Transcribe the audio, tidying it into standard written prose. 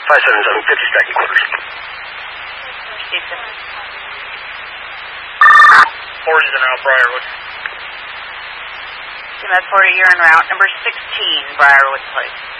577, 52nd quarters. Steve Simmons. 40's en route, Briarwood. Team at 40, you're en route. Number 16, Briarwood Place.